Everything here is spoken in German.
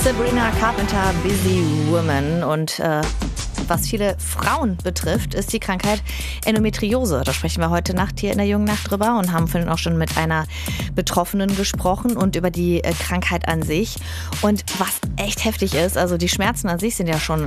Sabrina Carpenter, Busy Woman. Und was viele Frauen betrifft, ist die Krankheit Endometriose. Da sprechen wir heute Nacht hier in der Jungen Nacht drüber und haben vorhin auch schon mit einer Betroffenen gesprochen und über die Krankheit an sich. Und was echt heftig ist, also die Schmerzen an sich sind ja schon